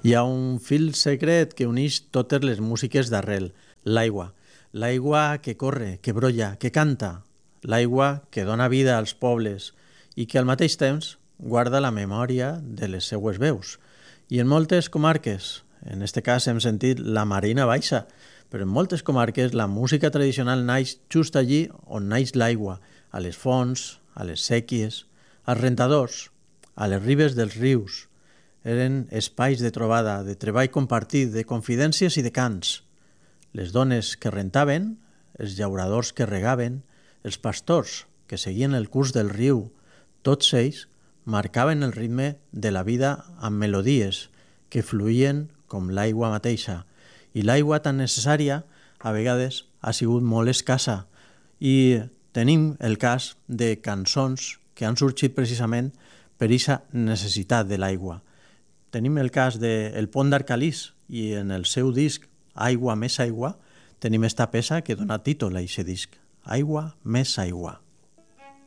Hi ha un fil secret que uneix totes les músiques d'arrel, l'aigua. L'aigua que corre, que brolla, que canta. L'aigua que dona vida als pobles i que al mateix temps guarda la memòria de les seues veus. I en moltes comarques, en este cas hem sentit la Marina Baixa, però en moltes comarques la música tradicional naix just allí on naix l'aigua, a les fonts, a les sèquies, als rentadors, a les ribes dels rius. Eren espais de trobada, de treball compartit, de confidències i de cants. Les dones que rentaven, els llauradors que regaven, els pastors que seguien el curs del riu, tots ells marcaven el ritme de la vida amb melodies que fluïen com l'aigua mateixa. I l'aigua tan necessària a vegades ha sigut molt escassa i tenim el cas de cançons que han sorgit precisament per aquesta necessitat de l'aigua. Tenim el cas de El Pont d'Arcalís i en el seu disc Aigua més aigua tenim esta peça que dona títol a aquest disc, Aigua més aigua.